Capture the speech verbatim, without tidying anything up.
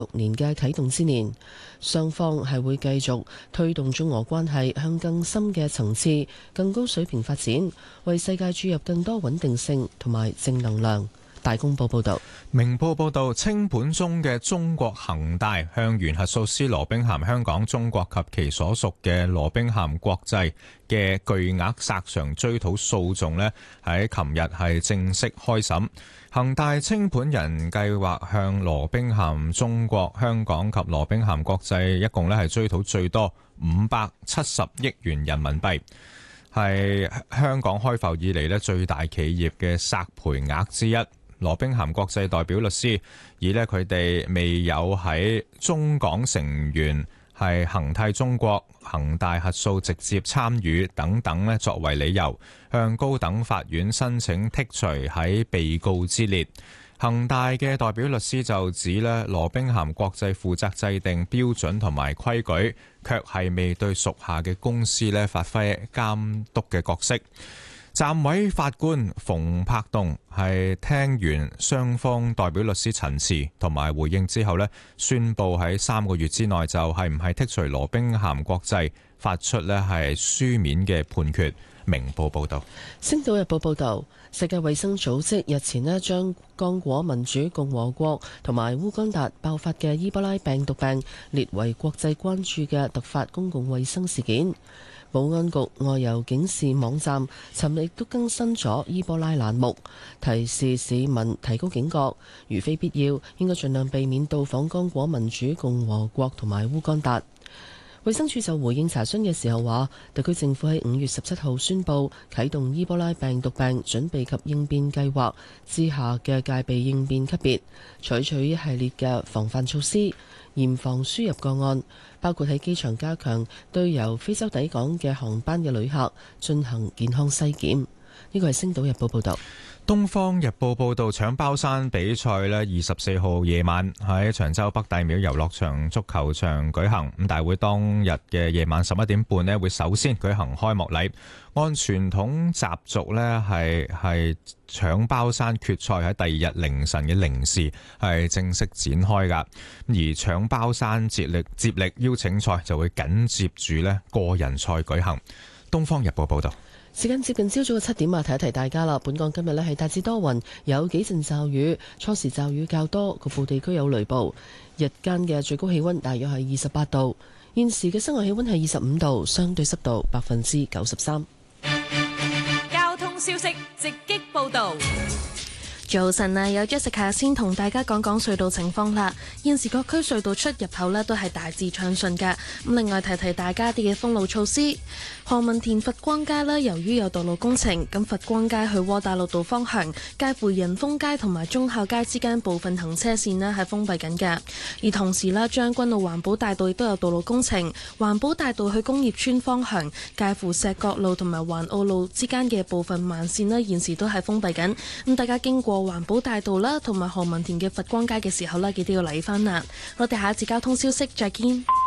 六年嘅啟動之年，雙方係會繼續推動中俄關係向更深嘅層次、更高水平發展，為世界注入更多穩定性同埋正能量。大公報報道。 明報報道，清盤中嘅中國恒大向原核數師羅兵咸香港中國及其所屬嘅羅兵咸國際嘅巨額索償追討訴訟呢，喺琴日係正式開審。恒大清盤人計劃向羅兵咸中國香港及羅兵咸國際一共咧係追討最多五百七十億元人民幣，係香港開埠以嚟咧最大企業嘅索賠額之一。羅兵咸國際代表律師以咧佢哋未有喺中港成員係恒泰中國、恒大核數直接參與等等咧作為理由，向高等法院申請剔除喺被告之列。恒大嘅代表律師就指咧，羅兵咸國際負責制定標準同埋規矩，卻係未對屬下嘅公司咧發揮監督嘅角色。暫委法官馮柏棟係聽完雙方代表律師陳詞同埋回應之後呢，宣布喺三個月之內就係唔係剔除羅兵咸國際發出呢係書面嘅判決。明報報道。 星島日報報道，世界衛生組織日前呢將剛果民主共和國同埋烏干達爆發嘅伊波拉病毒病列為國際關注嘅突發公共衛生事件。保安局外遊警示網站尋日亦都更新咗伊波拉欄目，提示市民提高警覺，如非必要，應該盡量避免到訪剛果民主共和國同埋烏干達。衛生署就回應查詢嘅時候話，特區政府喺五月十七號宣布啟動伊波拉病毒病準備及應變計劃之下嘅戒備應變級別，採取一系列嘅防範措施，嚴防輸入個案，包括喺機場加強對由非洲抵港嘅航班嘅旅客進行健康篩檢。呢個係《星島日報》報道。 《東方日報》報道，搶包山比賽呢，二十四號夜晚喺長洲北帝廟遊樂場足球場舉行。咁大會當日嘅夜晚十一點半呢，會首先舉行開幕禮。按傳統習俗呢，係係搶包山決賽喺第二日凌晨嘅零時係正式展開噶。而搶包山接力接力邀請賽就會緊接住呢個人賽舉行。《東方日報》報道。 時間接近朝早嘅七點啊，提一提大家啦。本港今日呢係大致多雲，有幾陣驟雨，初時驟雨較多，局部地區有雷暴。日間嘅最高氣溫大約係二十八度，現時嘅室外氣溫係二十五度，相對濕度百分之九十三。 交通消息直擊報道。 早晨啊，有 Jessica 先同大家講講隧道情況啦。現時各區隧道出入口呢都係大致暢順㗎。咁另外提提大家啲嘅封路措施。何文田佛光街呢，由於有道路工程，咁佛光街去窩打老道方向，介乎仁豐街同埋忠孝街之間部分行車線呢係封閉緊㗎。而同時呢，將軍澳環保大道亦都有道路工程，環保大道去工業村方向，介乎石角路同埋環澳路之間嘅部分慢線呢，現時都係封閉緊。咁大家經過環保大道啦，同埋何文田嘅佛光街嘅時候呢，記得要嚟返啦。我哋下一節交通消息再見。